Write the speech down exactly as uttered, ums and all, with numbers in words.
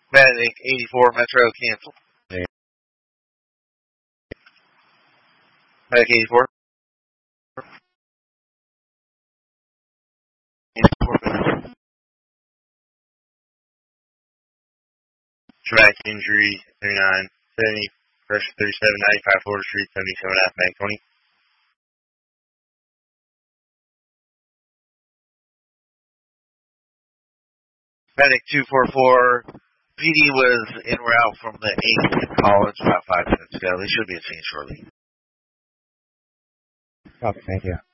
Medic eighty-four Metro cancel. Medic eighty-four. Traumatic injury thirty-nine seventy. Pressure thirty-seven ninety-five Florida Street seventy-seven F Medic twenty. Medic two forty-four. P D was en route from the eighth college about five minutes ago. They should be at scene shortly. Oh, thank you.